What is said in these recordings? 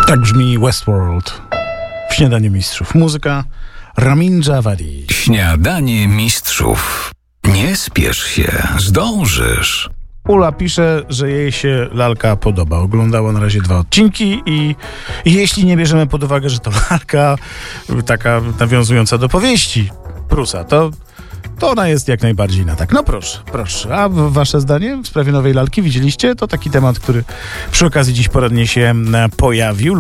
Tak brzmi Westworld w Śniadaniu Mistrzów. Muzyka Ramin Djawadi. Śniadanie Mistrzów. Nie spiesz się, zdążysz. Ula pisze, że jej się lalka podoba. Oglądała na razie 2 odcinki i jeśli nie bierzemy pod uwagę, że to lalka taka nawiązująca do powieści Prusa, to ona jest jak najbardziej na tak. No proszę. A wasze zdanie w sprawie nowej lalki widzieliście? To taki temat, który przy okazji dziś poradnie się pojawił.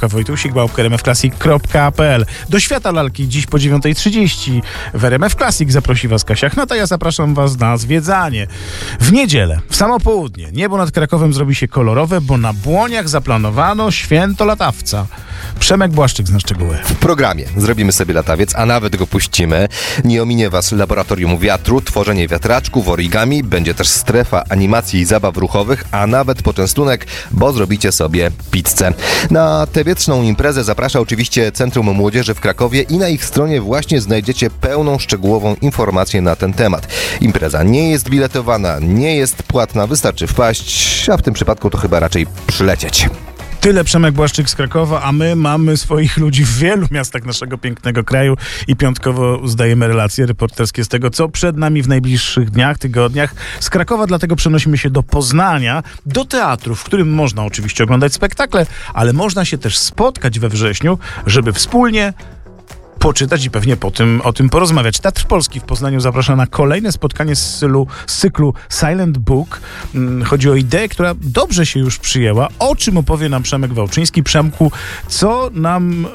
Lukasz.Wojtusik@rmfclassic.pl. Do świata lalki dziś po 9:30 w RMF Classic zaprosi was Kasia Chnata. Ja zapraszam was na zwiedzanie. W niedzielę, w samo południe, niebo nad Krakowem zrobi się kolorowe, bo na Błoniach zaplanowano święto latawca. Przemek Błaszczyk zna szczegóły. W programie zrobimy sobie latawiec, a nawet go puścimy. Nie ominie was laboratorium wiatru, tworzenie wiatraczków, origami, będzie też strefa animacji i zabaw ruchowych, a nawet poczęstunek, bo zrobicie sobie pizzę. Na tę wietrzną imprezę zaprasza oczywiście Centrum Młodzieży w Krakowie i na ich stronie właśnie znajdziecie pełną, szczegółową informację na ten temat. Impreza nie jest biletowana, nie jest płatna, wystarczy wpaść, a w tym przypadku to chyba raczej przylecieć. Tyle Przemek Błaszczyk z Krakowa, a my mamy swoich ludzi w wielu miastach naszego pięknego kraju i piątkowo zdajemy relacje reporterskie z tego, co przed nami w najbliższych dniach, tygodniach. Z Krakowa dlatego przenosimy się do Poznania, do teatru, w którym można oczywiście oglądać spektakle, ale można się też spotkać we wrześniu, żeby wspólnie poczytać i pewnie o tym porozmawiać. Teatr Polski w Poznaniu zaprasza na kolejne spotkanie z cyklu Silent Book. Chodzi o ideę, która dobrze się już przyjęła. O czym opowie nam Przemek Wałczyński. Przemku, co nam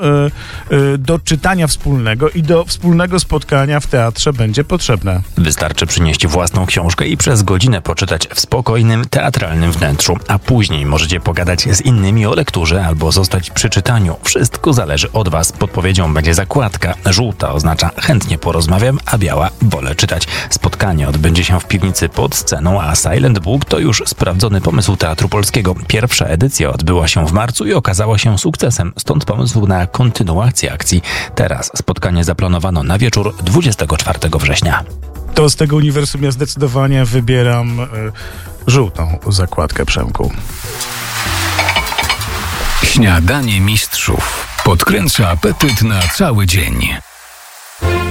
do czytania wspólnego i do wspólnego spotkania w teatrze będzie potrzebne? Wystarczy przynieść własną książkę i przez godzinę poczytać w spokojnym, teatralnym wnętrzu, a później możecie pogadać z innymi o lekturze albo zostać przy czytaniu. Wszystko zależy od was. Podpowiedzią będzie zakładka. Żółta oznacza chętnie porozmawiam, a biała wolę czytać. Spotkanie odbędzie się w piwnicy pod sceną, a Silent Book to już sprawdzony pomysł Teatru Polskiego. Pierwsza edycja odbyła się w marcu i okazała się sukcesem, stąd pomysł na kontynuację akcji. Teraz spotkanie zaplanowano na wieczór 24 września. To z tego uniwersum ja zdecydowanie wybieram żółtą zakładkę, Przemku. Śniadanie Mistrzów. Podkręca apetyt na cały dzień.